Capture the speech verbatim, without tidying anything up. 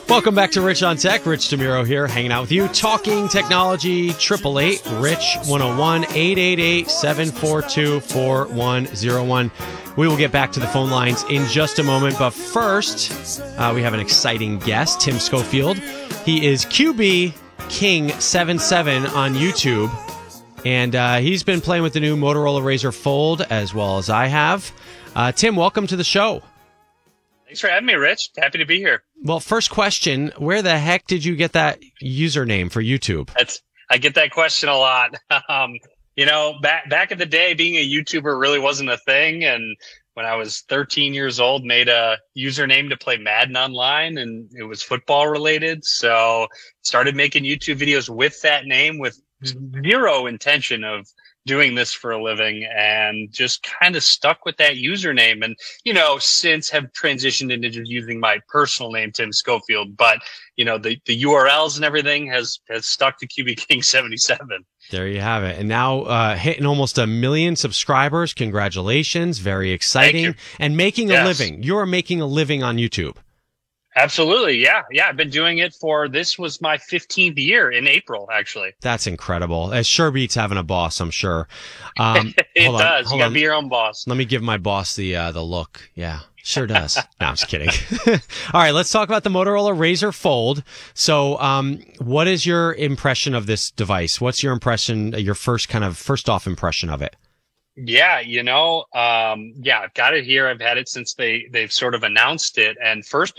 Welcome back to Rich on Tech. Rich DeMuro here, hanging out with you, talking technology. Triple eight Rich one oh one, eight eight eight, seven four two, four one oh one. We will get back to the phone lines in just a moment, but first, uh, we have an exciting guest, Tim Schofield. He is Q B King seventy-seven on YouTube, and uh, he's been playing with the new Motorola Razr Fold as well as I have. Uh, Tim, welcome to the show. Thanks for having me, Rich. Happy to be here. Well, first question, where the heck did you get that username for YouTube? That's I get that question a lot. Um, you know, back back in the day, being a YouTuber really wasn't a thing. And when I was thirteen years old, made a username to play Madden online, and it was football related. So started making YouTube videos with that name with zero intention of doing this for a living, and just kind of stuck with that username. And, you know, since have transitioned into just using my personal name, Tim Schofield. But, you know, the, the U R Ls and everything has, has stuck to Q B King seventy-seven. There you have it. And now uh, hitting almost a million subscribers. Congratulations. Very exciting. And making yes. a living. You're making a living on YouTube. Absolutely. Yeah. Yeah. I've been doing it for, this was my fifteenth year in April, actually. That's incredible. It sure beats having a boss, I'm sure. Um, it hold on, does. hold You gotta on. be your own boss. Let me give my boss the uh, the look. Yeah, sure does. No, I'm just kidding. All right, let's talk about the Motorola Razr Fold. So, um, what is your impression of this device? What's your impression, your first kind of first off impression of it? Yeah, you know, um, yeah, I've got it here. I've had it since they, they've sort of announced it. And first